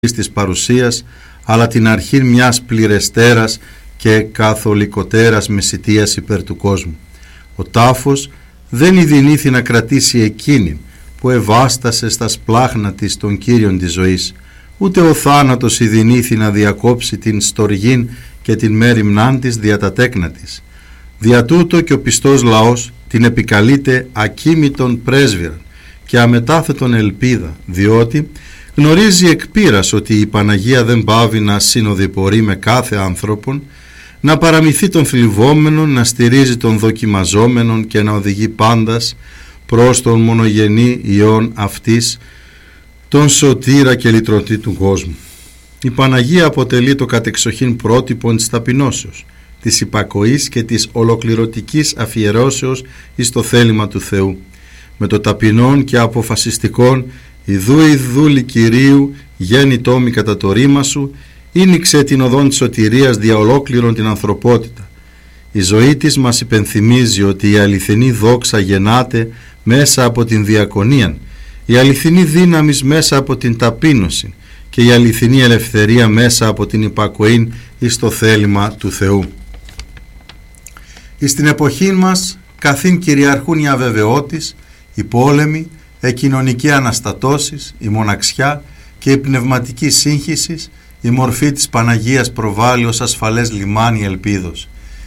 της παρουσίας, αλλά την αρχή μιας πληρεστέρας και καθολικοτέρας μεσιτείας υπέρ του κόσμου. Ο τάφος δεν ειδηνήθη να κρατήσει εκείνη που ευάστασε στα σπλάχνα της των Κύριων της ζωής, ούτε ο θάνατος ειδηνήθη να διακόψει την στοργήν και την μέριμνάν της δια τα τέκνα της. Δια τούτο και ο πιστός λαός την επικαλείται ακίμητον πρέσβυραν και αμετάθετον ελπίδα, διότι γνωρίζει εκ πείρας ότι η Παναγία δεν πάβει να συνοδοιπορεί με κάθε άνθρωπον, να παραμυθεί τον θλιβόμενον, να στηρίζει τον δοκιμαζόμενον και να οδηγεί πάντας προς τον μονογενή Υιόν αυτής, τον σωτήρα και λυτρωτή του κόσμου. Η Παναγία αποτελεί το κατεξοχήν πρότυπον της ταπεινώσεως, της υπακοής και της ολοκληρωτικής αφιερώσεως εις το θέλημα του Θεού. Με το ταπεινόν και αποφασιστικόν «Ιδού δούλη Κυρίου γέννη τόμη κατά το ρήμα σου», ήνιξε την οδόν της σωτηρίας δια ολόκληρον την ανθρωπότητα. Η ζωή της μας υπενθυμίζει ότι η αληθινή δόξα γεννάται μέσα από την διακονία, η αληθινή δύναμη μέσα από την ταπείνωση και η αληθινή ελευθερία μέσα από την υπακοή εις το θέλημα του Θεού. Εις την εποχή μας καθήν κυριαρχούν οι αβεβαιότης, οι πόλεμοι, η κοινωνική αναστατώσεις, η μοναξιά και η πνευματική σύγχυση, η μορφή της Παναγίας προβάλλει ως ασφαλές λιμάνι ελπίδος.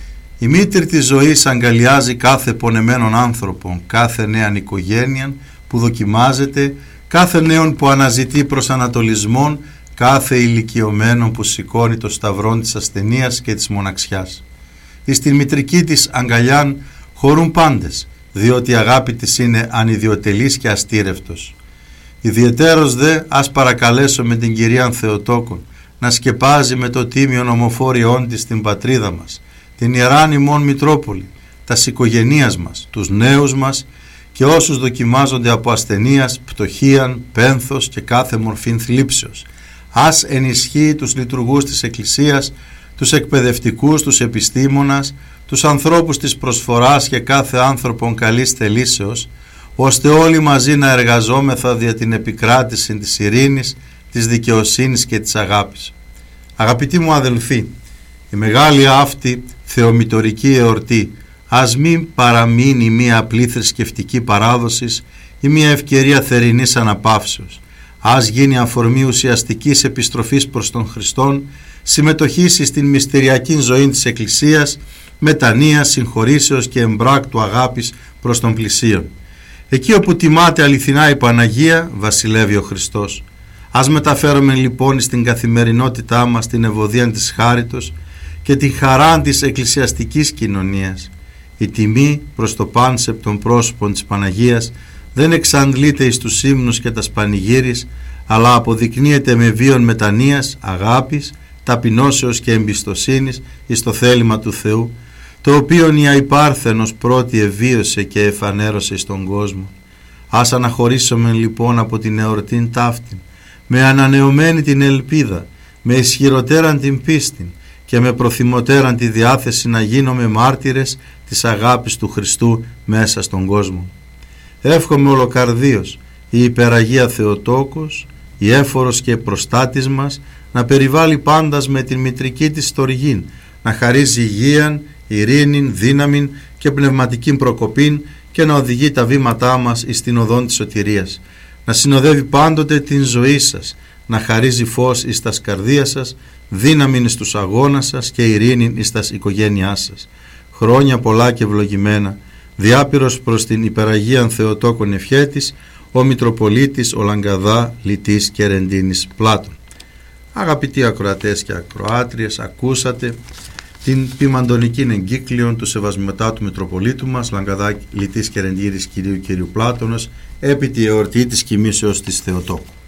Η μήτρη της ζωής αγκαλιάζει κάθε πονεμένον άνθρωπο, κάθε νέαν οικογένεια που δοκιμάζεται, κάθε νέον που αναζητεί προσανατολισμόν, κάθε ηλικιωμένον που σηκώνει το σταυρόν της ασθενείας και της μοναξιάς. Εις την μητρική της αγκαλιάν χωρούν πάντες, διότι η αγάπη της είναι ανιδιοτελής και αστήρευτος. Ιδιαιτέρως δε ας παρακαλέσω με την Κυρίαν Θεοτόκον να σκεπάζει με το τίμιον ομοφόριόν της την πατρίδα μας, την Ιεράν ημών Μητρόπολη, τας οικογενείας μας, τους νέους μας και όσους δοκιμάζονται από ασθενείας, πτωχίαν, πένθος και κάθε μορφήν θλίψεως. Ας ενισχύει τους λειτουργούς της Εκκλησίας, τους εκπαιδευτικούς, τους επιστήμονας, τους ανθρώπους της προσφοράς και κάθε άνθρωπον καλής θελήσεως, ώστε όλοι μαζί να εργαζόμεθα δια την επικράτηση της ειρήνης, της δικαιοσύνης και της αγάπης. Αγαπητοί μου αδελφοί, η μεγάλη αυτή θεομητορική εορτή ας μην παραμείνει μία απλή θρησκευτική παράδοση ή μία ευκαιρία θερινής αναπαύσεως. Ας γίνει αφορμή ουσιαστικής επιστροφής προς τον Χριστόν, συμμετοχής στην μυστηριακή ζωή της Εκκλησίας, μετανοίας, συγχωρήσεως και εμπράκτου αγάπης προς τον πλησίον. Εκεί όπου τιμάται αληθινά η Παναγία, βασιλεύει ο Χριστός. Ας μεταφέρουμε λοιπόν στην καθημερινότητά μας την ευωδία της χάριτος και την χαρά της εκκλησιαστικής κοινωνίας. Η τιμή προς το πάνσεπτον πρόσωπον της Παναγίας δεν εξαντλείται εις τους ύμνους και τα πανηγύρις, αλλά αποδεικνύεται με βίον μετανοίας, αγάπης, ταπεινώσεως και εμπιστοσύνης εις το θέλημα του Θεού, το οποίον η αϊπάρθενος πρώτη εβίωσε και εφανέρωσε στον κόσμο. Ας αναχωρήσουμε λοιπόν από την εορτήν ταύτην, με ανανεωμένη την ελπίδα, με ισχυροτέραν την πίστη και με προθυμωτέραν τη διάθεση να γίνουμε μάρτυρες της αγάπης του Χριστού μέσα στον κόσμο. Εύχομαι ολοκαρδίως η υπεραγία Θεοτόκος, η έφορος και προστάτης μας, να περιβάλλει πάντας με την μητρική της στοργήν, να χαρίζει υγείαν, ειρήνην, δύναμην και πνευματικήν προκοπήν και να οδηγεί τα βήματά μας εις την οδόν της σωτηρίας, να συνοδεύει πάντοτε την ζωή σας, να χαρίζει φως εις τας καρδίας σας, δύναμην εις τους αγώνας σας και ειρήνην εις τας οικογένειάς σας. Χρόνια πολλά και ευλογημένα, διάπειρος προς την υπεραγίαν Θεοτόκον ευχέτης, ο Μητροπολίτης ο Λαγκαδά Λυτής και Ρεντίνης Πλάτων. Αγαπητοί ακροατές και ακροάτριες, ακούσατε την ποιμαντονική εγκύκλιον του Σεβασμιωτάτου Μητροπολίτου μας Λαγκαδά Λυτής και Ρεντίνης Κυρίου Πλάτωνος επί τη εορτή της κοιμήσεως της Θεοτόκου.